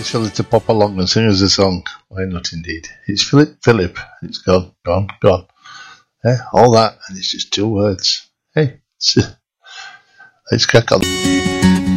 this fella to pop along and sing us a song. Why not indeed? It's Philip. It's gone. All that, and it's just two words. Hey, let's crack on.